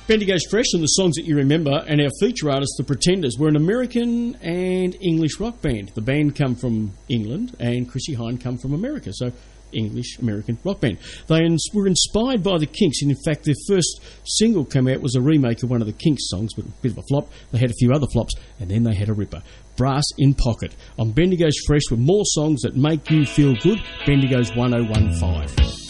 Bendigo's Fresh and the songs that you remember, and our feature artists, The Pretenders, were an American and English rock band. The band come from England, and Chrissie Hynde come from America, so English-American rock band. They were inspired by the Kinks, and in fact their first single came out was a remake of one of the Kinks songs, but a bit of a flop. They had a few other flops, and then they had a ripper. Brass in Pocket. On Bendigo's Fresh with more songs that make you feel good. Bendigo's 1015.